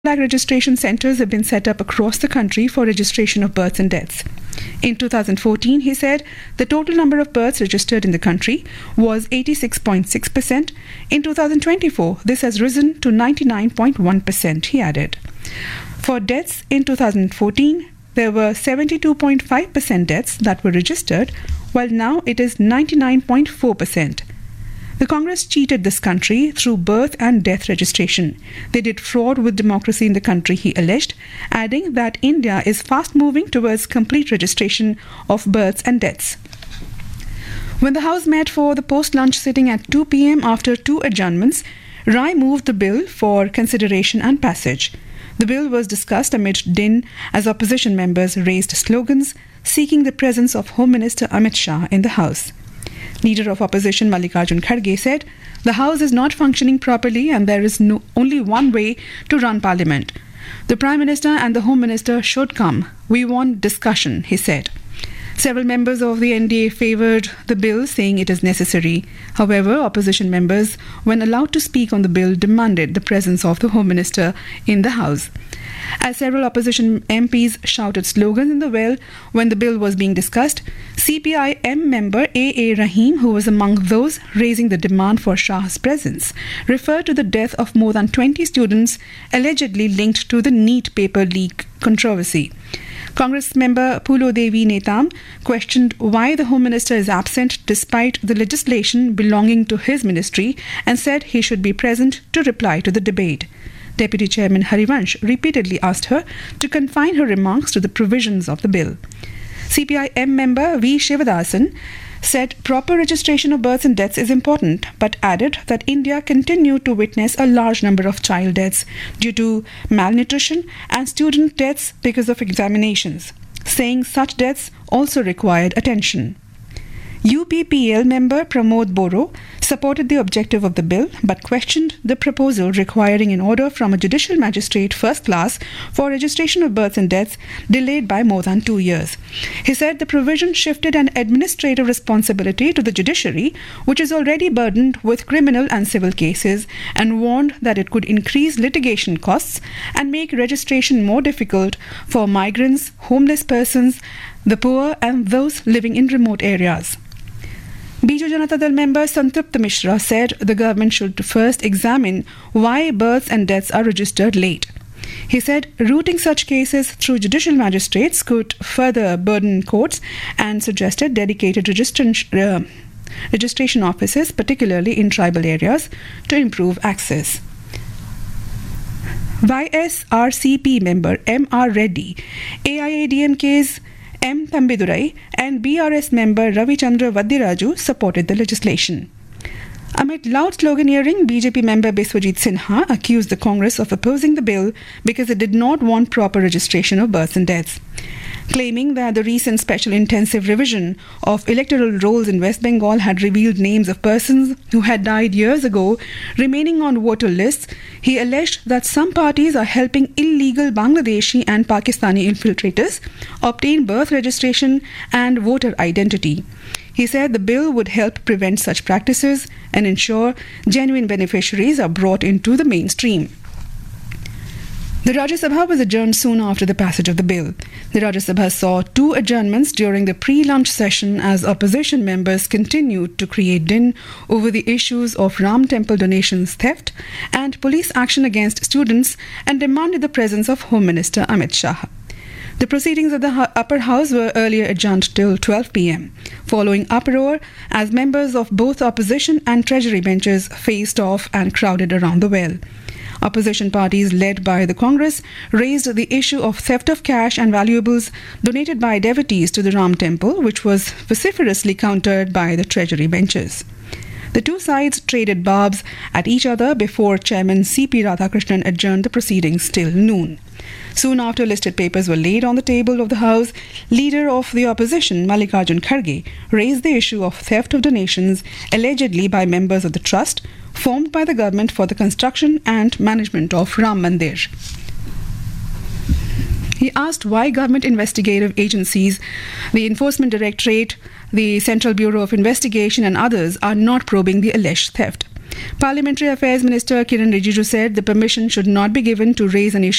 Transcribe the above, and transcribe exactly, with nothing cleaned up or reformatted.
lakh registration centres have been set up across the country for registration of births and deaths. In two thousand fourteen, he said, the total number of births registered in the country was eighty-six point six percent. In two thousand twenty-four, this has risen to ninety-nine point one percent, he added. For deaths in two thousand fourteen, there were seventy-two point five percent deaths that were registered, while now it is ninety-nine point four percent. The Congress cheated this country through birth and death registration. They did fraud with democracy in the country, he alleged, adding that India is fast moving towards complete registration of births and deaths. When the House met for the post-lunch sitting at two p.m. after two adjournments, Rai moved the bill for consideration and passage. The bill was discussed amid din as opposition members raised slogans seeking the presence of Home Minister Amit Shah in the House. Leader of Opposition Mallikarjun Kharge said, the House is not functioning properly and there is no, only one way to run Parliament. The Prime Minister and the Home Minister should come. We want discussion, he said. Several members of the N D A favoured the bill, saying it is necessary. However, opposition members, when allowed to speak on the bill, demanded the presence of the Home Minister in the House. As several opposition M Ps shouted slogans in the well when the bill was being discussed, C P I M member A A Rahim, who was among those raising the demand for Shah's presence, referred to the death of more than twenty students allegedly linked to the NEET paper leak controversy. Congress member Phulo Devi Netam questioned why the Home Minister is absent despite the legislation belonging to his ministry and said he should be present to reply to the debate. Deputy Chairman Harivansh repeatedly asked her to confine her remarks to the provisions of the bill. C P I M member V. Shivadasan said proper registration of births and deaths is important, but added that India continued to witness a large number of child deaths due to malnutrition and student deaths because of examinations, saying such deaths also required attention. U P P L member Pramod Boro supported the objective of the bill but questioned the proposal requiring an order from a judicial magistrate first class for registration of births and deaths delayed by more than two years. He said the provision shifted an administrative responsibility to the judiciary, which is already burdened with criminal and civil cases, and warned that it could increase litigation costs and make registration more difficult for migrants, homeless persons, the poor and those living in remote areas. Biju Janata Dal member Santrupta Mishra said the government should first examine why births and deaths are registered late. He said routing such cases through judicial magistrates could further burden courts and suggested dedicated registration, uh, registration offices, particularly in tribal areas, to improve access. Y S R C P member M R Reddy, A I A D M K's M. Thambidurai and B R S member Ravi Chandra Vadiraju supported the legislation. Amid loud sloganeering, B J P member Biswajit Sinha accused the Congress of opposing the bill because it did not want proper registration of births and deaths. Claiming that the recent special intensive revision of electoral rolls in West Bengal had revealed names of persons who had died years ago remaining on voter lists, he alleged that some parties are helping illegal Bangladeshi and Pakistani infiltrators obtain birth registration and voter identity. He said the bill would help prevent such practices and ensure genuine beneficiaries are brought into the mainstream. The Rajya Sabha was adjourned soon after the passage of the bill. The Rajya Sabha saw two adjournments during the pre-lunch session as opposition members continued to create din over the issues of Ram Temple donations theft and police action against students and demanded the presence of Home Minister Amit Shah. The proceedings of the upper house were earlier adjourned till twelve p.m. following uproar as members of both opposition and treasury benches faced off and crowded around the well. Opposition parties led by the Congress raised the issue of theft of cash and valuables donated by devotees to the Ram Temple, which was vociferously countered by the treasury benches. The two sides traded barbs at each other before Chairman C P Radhakrishnan adjourned the proceedings till noon. Soon after listed papers were laid on the table of the House, leader of the opposition, Mallikarjun Kharge, raised the issue of theft of donations allegedly by members of the trust formed by the government for the construction and management of Ram Mandir. He asked why government investigative agencies, the Enforcement Directorate, the Central Bureau of Investigation and others are not probing the alleged theft. Parliamentary Affairs Minister Kiran Rijiju said the permission should not be given to raise an issue